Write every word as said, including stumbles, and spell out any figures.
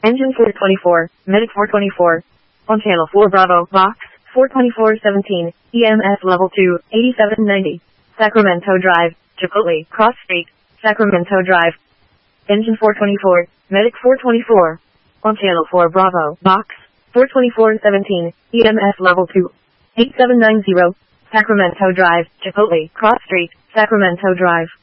Engine four twenty-four, Medic four twenty-four. On channel four Bravo, box, four twenty-four seventeen, E M S level two, eighty-seven ninety. Sacramento Drive, Chipotle, Cross Street, Sacramento Drive. Engine four twenty-four, Medic four twenty-four. On channel four Bravo, box, four twenty-four seventeen, E M S level two, eighty-seven ninety. Sacramento Drive, Chipotle, Cross Street, Sacramento Drive.